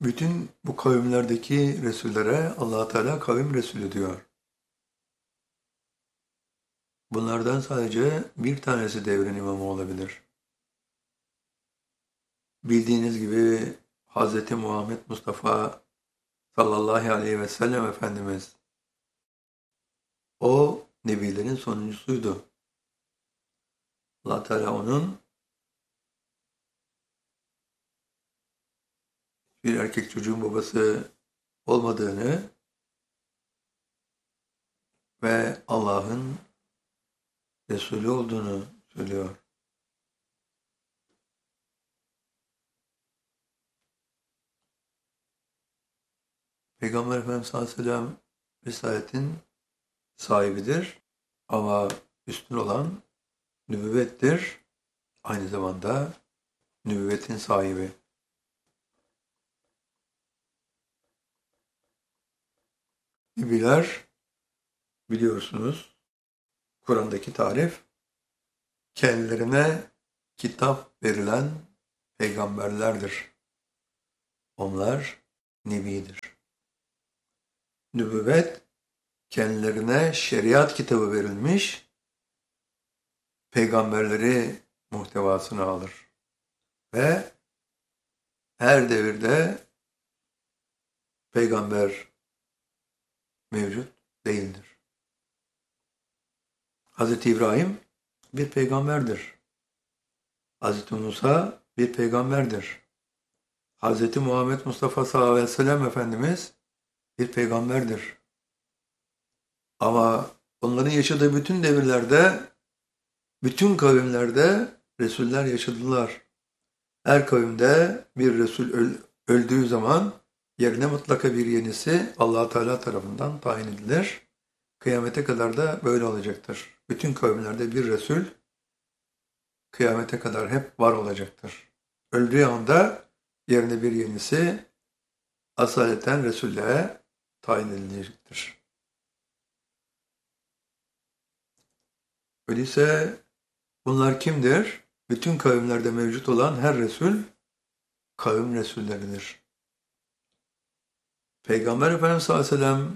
Bütün bu kavimlerdeki Resullere Allah Teala kavim Resulü diyor. Bunlardan sadece bir tanesi devrin imamı olabilir. Bildiğiniz gibi Hz. Muhammed Mustafa sallallahu aleyhi ve sellem Efendimiz o nebilerin sonuncusuydu. Allah Teala onun bir erkek çocuğun babası olmadığını ve Allah'ın Resulü olduğunu söylüyor. Peygamber Efendimiz sallallahu aleyhi ve sellem Risaletin sahibidir ama üstün olan nübüvvettir. Aynı zamanda nübüvvetin sahibi. Nebiler biliyorsunuz Kur'an'daki tarif kendilerine kitap verilen peygamberlerdir. Onlar nebidir. Nübüvvet kendilerine şeriat kitabı verilmiş peygamberleri muhtevasını alır. Ve her devirde peygamber mevcut değildir. Hz. İbrahim bir peygamberdir. Hz. Musa bir peygamberdir. Hz. Muhammed Mustafa sallallahu aleyhi ve sellem Efendimiz bir peygamberdir. Ama onların yaşadığı bütün devirlerde, bütün kavimlerde Resuller yaşadılar. Her kavimde bir Resul öldüğü zaman yerine mutlaka bir yenisi Allah Teala tarafından tayin edilir. Kıyamete kadar da böyle olacaktır. Bütün kavimlerde bir Resul kıyamete kadar hep var olacaktır. Öldüğü anda yerine bir yenisi asaleten Resul'e tayin edilecektir. Öyleyse bunlar kimdir? Bütün kavimlerde mevcut olan her Resul kavim Resulleridir. Peygamber Efendimiz sallallahu aleyhi ve sellem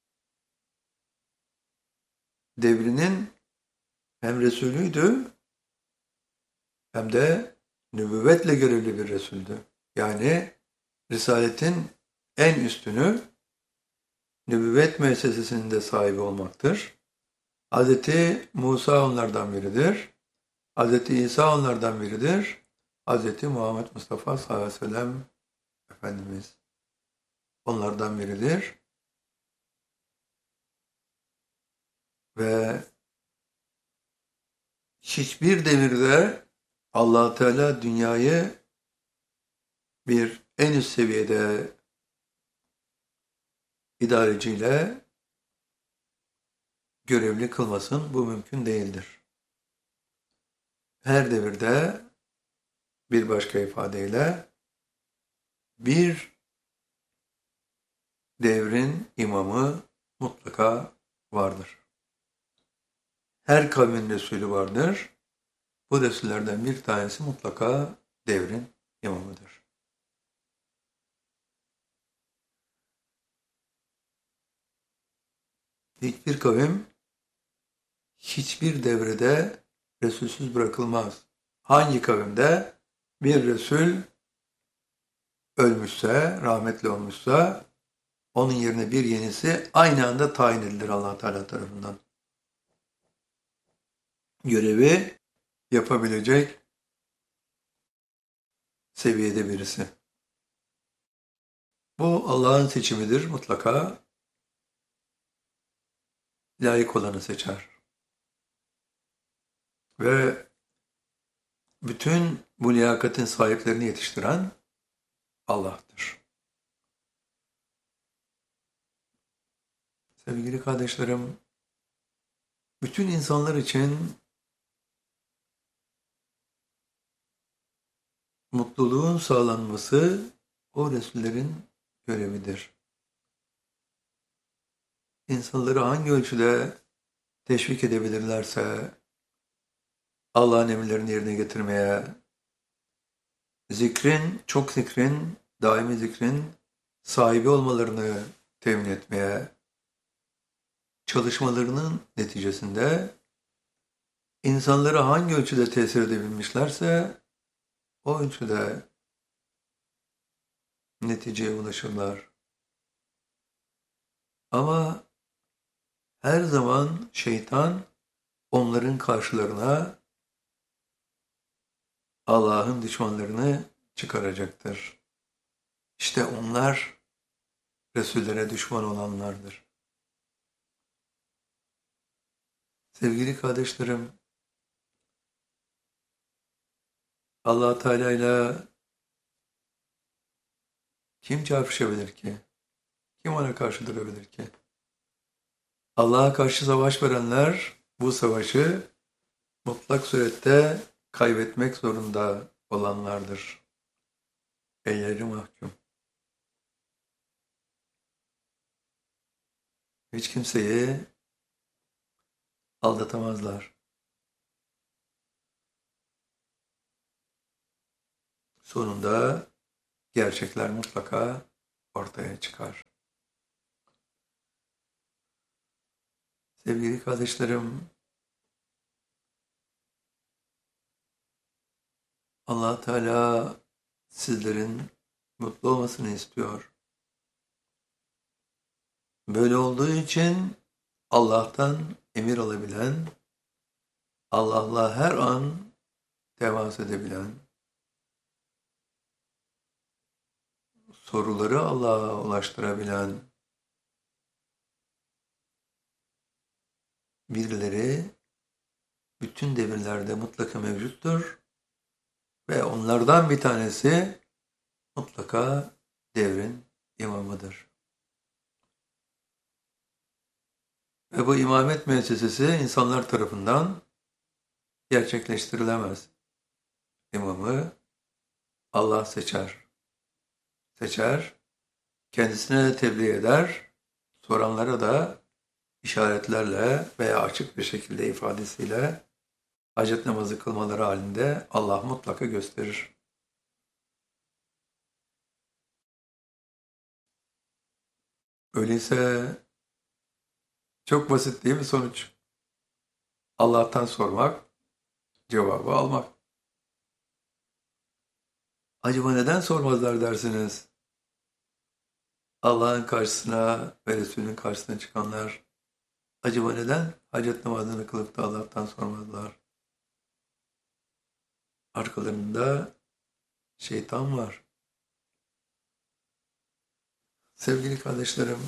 devrinin hem Resulüydü hem de nübüvvetle görevli bir Resuldü. Yani Risaletin en üstünü nübüvvet müessesesinin sahibi olmaktır. Hz. Musa onlardan biridir. Hz. İsa onlardan biridir. Hz. Muhammed Mustafa sallallahu aleyhi ve sellem Efendimiz onlardan biridir. Ve hiçbir devirde Allah Teala dünyayı bir en üst seviyede idareciyle görevli kılmasın. Bu mümkün değildir. Her devirde bir başka ifadeyle bir devrin imamı mutlaka vardır. Her kavmin Resulü vardır. Bu Resullerden bir tanesi mutlaka devrin imamıdır. Hiçbir kavim hiçbir devrede Resulsüz bırakılmaz. Hangi kavimde bir Resul ölmüşse, rahmetli olmuşsa onun yerine bir yenisi aynı anda tayin edilir Allah Teala tarafından. Görevi yapabilecek seviyede birisi. Bu Allah'ın seçimidir mutlaka. Layık olanı seçer. Ve bütün bu liyakatin sahiplerini yetiştiren Allah'tır. Sevgili kardeşlerim, bütün insanlar için mutluluğun sağlanması o Resullerin görevidir. İnsanları hangi ölçüde teşvik edebilirlerse Allah'ın emirlerini yerine getirmeye, zikrin, çok zikrin, daimi zikrin sahibi olmalarını temin etmeye çalışmalarının neticesinde insanlara hangi ölçüde tesir edebilmişlerse o ölçüde neticeye ulaşırlar. Ama her zaman şeytan onların karşılarına Allah'ın düşmanlarını çıkaracaktır. İşte onlar Resullere düşman olanlardır. Sevgili kardeşlerim, Allah Teala ile kim çarpışabilir ki? Kim ona karşı durabilir ki? Allah'a karşı savaş verenler bu savaşı mutlak surette kaybetmek zorunda olanlardır. Elleri mahkum. Hiç kimseyi aldatamazlar. Sonunda gerçekler mutlaka ortaya çıkar. Sevgili kardeşlerim, Allah Teala sizlerin mutlu olmasını istiyor. Böyle olduğu için Allah'tan emir alabilen, Allah'la her an temas edebilen, soruları Allah'a ulaştırabilen birileri bütün devirlerde mutlaka mevcuttur ve onlardan bir tanesi mutlaka devrin imamıdır. Ve bu imamet müessesesi insanlar tarafından gerçekleştirilemez. İmamı Allah seçer. Seçer, kendisine de tebliğ eder, soranlara da işaretlerle veya açık bir şekilde ifadesiyle hacet namazı kılmaları halinde Allah mutlaka gösterir. Öyleyse çok basit değil mi sonuç? Allah'tan sormak, cevabı almak. Acaba neden sormazlar dersiniz? Allah'ın karşısına ve Resulünün karşısına çıkanlar acaba neden hacet namazını kılıp da Allah'tan sormazlar? Arkalarında şeytan var. Sevgili kardeşlerim,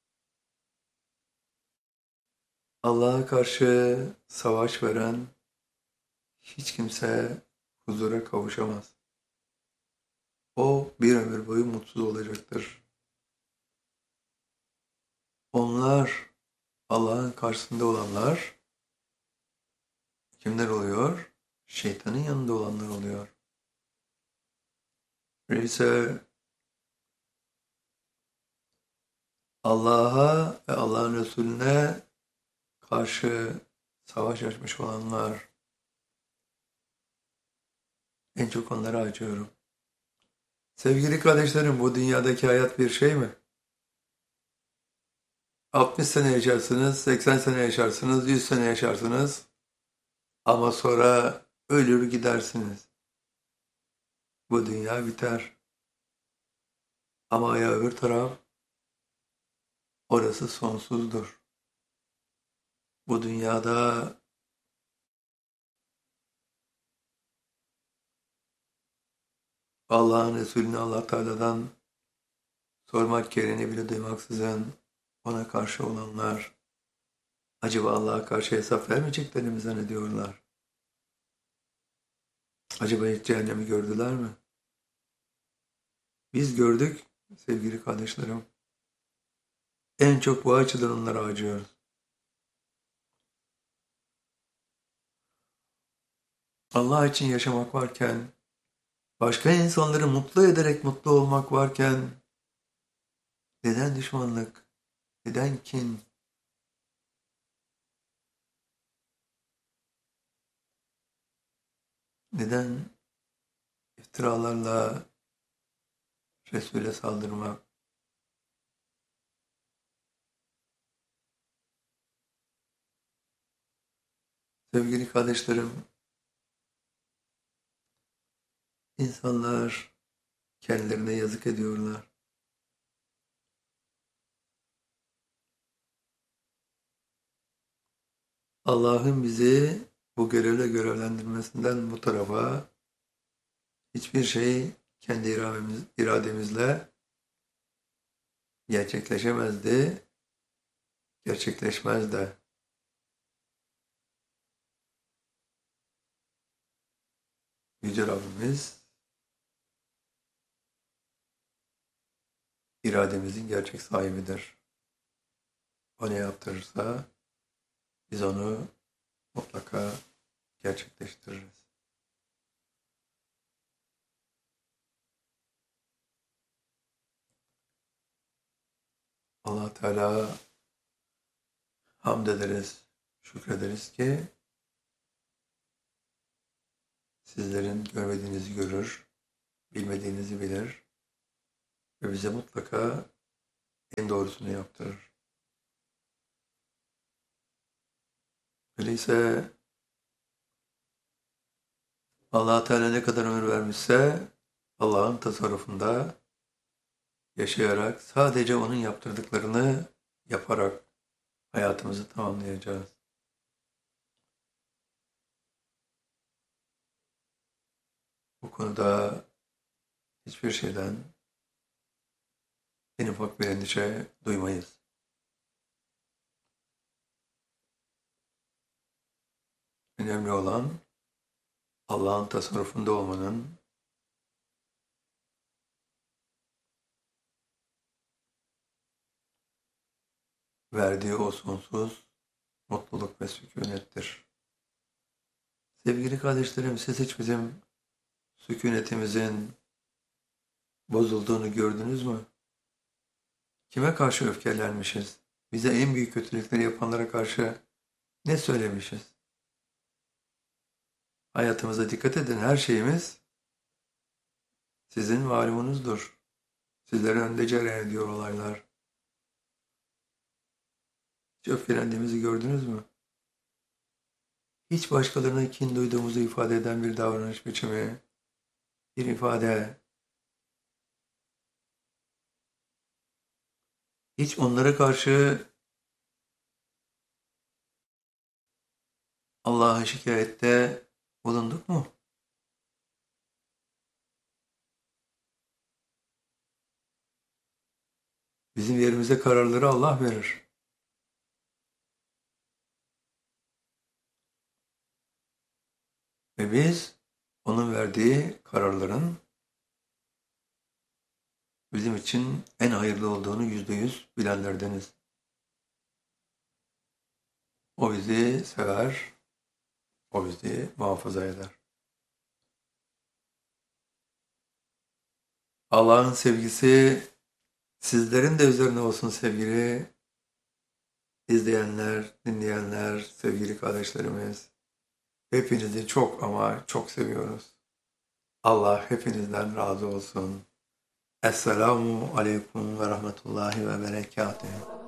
Allah'a karşı savaş veren hiç kimse huzura kavuşamaz. O bir ömür boyu mutsuz olacaktır. Onlar, Allah'ın karşısında olanlar kimler oluyor? Şeytanın yanında olanlar oluyor. Öyleyse Allah'a ve Allah'ın Resulüne karşı savaş açmış olanlar, en çok onlara acıyorum. Sevgili kardeşlerim, bu dünyadaki hayat bir şey mi? 60 sene yaşarsınız, 80 sene yaşarsınız, 100 sene yaşarsınız ama sonra ölür gidersiniz. Bu dünya biter. Ama ya öbür taraf, orası sonsuzdur. Bu dünyada Allah'ın Resulüne Allah Teala'dan sormak gereğini bile duymaksızın ona karşı olanlar, acaba Allah'a karşı hesap vermeyeceklerini mi zannediyorlar? Acaba hiç cehennemi gördüler mi? Biz gördük sevgili kardeşlerim. En çok bu açıdan onlara acıyoruz. Allah için yaşamak varken, başka insanları mutlu ederek mutlu olmak varken, neden düşmanlık, neden kin? Neden iftiralarla Resul'e saldırmak? Sevgili kardeşlerim, insanlar kendilerine yazık ediyorlar. Allah'ın bizi bu görevle görevlendirmesinden bu tarafa hiçbir şey kendi irademizle gerçekleşemezdi, gerçekleşmez de. Yüce Rabbimiz irademizin gerçek sahibidir. O ne yaptırırsa biz onu mutlaka gerçekleştiririz. Allah Teala hamd ederiz, şükrederiz ki sizlerin görmediğinizi görür, bilmediğinizi bilir ve bize mutlaka en doğrusunu yaptırır. Öyleyse Allah Teala ne kadar ömür vermişse Allah'ın tasarrufunda yaşayarak sadece onun yaptırdıklarını yaparak hayatımızı tamamlayacağız. Bu konuda hiçbir şeyden en ufak bir endişe duymayız. Önemli olan Allah'ın tasarrufunda olmanın, verdiği o sonsuz mutluluk ve sükunettir. Sevgili kardeşlerim, siz hiç bizim sükunetimizin bozulduğunu gördünüz mü? Kime karşı öfkelenmişiz? Bize en büyük kötülükleri yapanlara karşı ne söylemişiz? Hayatımıza dikkat edin, her şeyimiz sizin malumunuzdur. Sizlerin önünde cereyan ediyor olaylar. Hiç öfkelendiğimizi gördünüz mü? Hiç başkalarına kin duyduğumuzu ifade eden bir davranış biçimi, bir ifade, hiç onlara karşı Allah'a şikayette bulunduk mu? Bizim yerimize kararları Allah verir. Ve biz onun verdiği kararların bizim için en hayırlı olduğunu %100 bilenlerdeniz. O bizi sever, o bizi muhafaza eder. Allah'ın sevgisi sizlerin de üzerine olsun sevgili izleyenler, dinleyenler, sevgili kardeşlerimiz. Hepinizi çok ama çok seviyoruz. Allah hepinizden razı olsun. Esselamu aleyküm ve rahmetullahi ve berekatuhu.